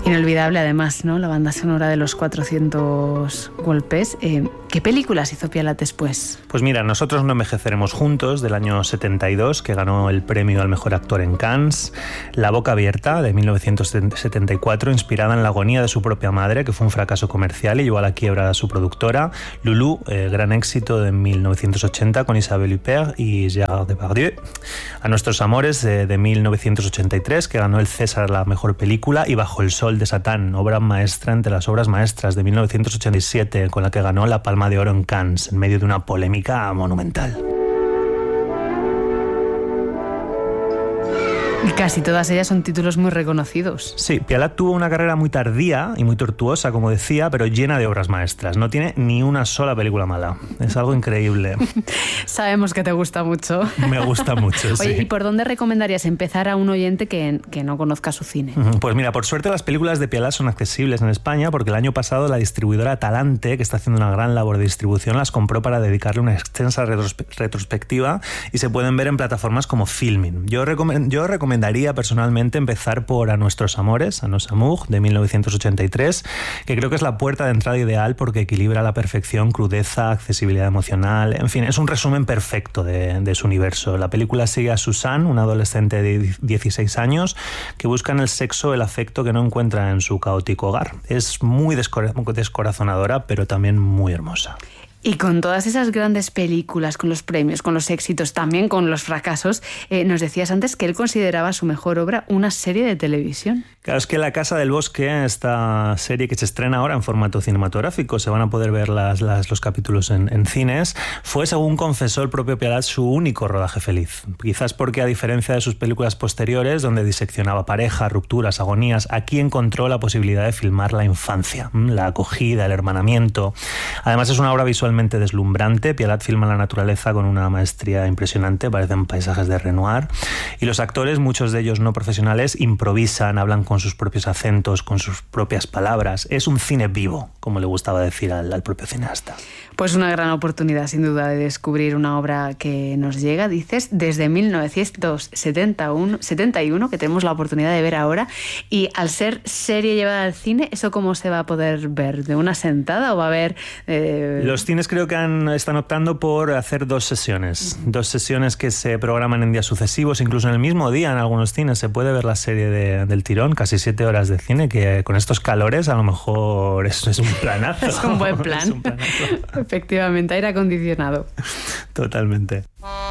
Inolvidable además, ¿no? La banda sonora de los 400 golpes. ¿Qué películas hizo Pialat después? Pues mira, Nosotros no envejeceremos juntos, del año 72, que ganó el premio al mejor actor en Cannes. La boca abierta, de 1974, inspirada en la agonía de su propia madre, que fue un fracaso comercial y llevó a la quiebra a su productora. Lulu, gran éxito de 1980 con Isabelle Huppert y Gérard Depardieu. A Nuestros amores, de 1983, que ganó el César a la mejor película. Y Bajo el sol de Satán, obra maestra entre las obras maestras, de 1987, con la que ganó la Palma de Oro en Cannes, en medio de una polémica monumental. Y casi todas ellas son títulos muy reconocidos. Sí, Pialat tuvo una carrera muy tardía y muy tortuosa, como decía, pero llena de obras maestras. No tiene ni una sola película mala. Es algo increíble. Sabemos que te gusta mucho. Me gusta mucho, sí. Oye, ¿y por dónde recomendarías empezar a un oyente que no conozca su cine? Pues mira, por suerte las películas de Pialat son accesibles en España, porque el año pasado la distribuidora Talante, que está haciendo una gran labor de distribución, las compró para dedicarle una extensa retrospectiva y se pueden ver en plataformas como Filmin. Yo recomendaría personalmente empezar por A Nuestros amores, A Nos amours, de 1983, que creo que es la puerta de entrada ideal porque equilibra a la perfección crudeza, accesibilidad emocional, en fin, es un resumen perfecto de su universo. La película sigue a Susan, una adolescente de 16 años que busca en el sexo el afecto que no encuentra en su caótico hogar. Es muy descorazonadora, pero también muy hermosa. Y con todas esas grandes películas, con los premios, con los éxitos, también con los fracasos, nos decías antes que él consideraba su mejor obra una serie de televisión. Claro, es que La Casa del Bosque, esta serie que se estrena ahora en formato cinematográfico, se van a poder ver los capítulos en cines, fue, según confesó el propio Pialat, su único rodaje feliz. Quizás porque, a diferencia de sus películas posteriores, donde diseccionaba parejas, rupturas, agonías, aquí encontró la posibilidad de filmar la infancia, la acogida, el hermanamiento. Además, es una obra visual deslumbrante. Pialat filma la naturaleza con una maestría impresionante, parecen paisajes de Renoir, y los actores, muchos de ellos no profesionales, improvisan, hablan con sus propios acentos, con sus propias palabras. Es un cine vivo, como le gustaba decir al propio cineasta. Pues una gran oportunidad, sin duda, de descubrir una obra que nos llega, dices, desde 1971, que tenemos la oportunidad de ver ahora, y al ser serie llevada al cine, ¿eso cómo se va a poder ver? ¿De una sentada o va a haber...? Los cines creo que están optando por hacer dos sesiones que se programan en días sucesivos, incluso en el mismo día en algunos cines se puede ver la serie del tirón, casi 7 horas de cine, que con estos calores a lo mejor es un planazo. Es un buen plan. Es un planazo. Efectivamente, aire acondicionado. Totalmente.